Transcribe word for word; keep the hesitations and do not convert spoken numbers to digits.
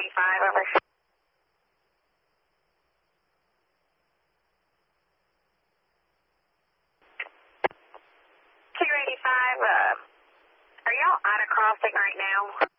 eighty-five, over. two eighty-five, uh, are y'all at a crossing right now?